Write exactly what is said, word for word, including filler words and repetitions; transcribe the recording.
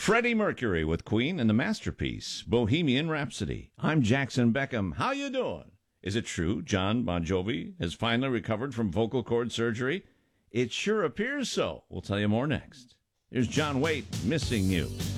Freddie Mercury with Queen and the masterpiece Bohemian Rhapsody. I'm Jackson Beckham. How you doing? Is it true John Bon Jovi has finally recovered from vocal cord surgery? It sure appears so. We'll tell you more next. Here's John Waite, Missing You.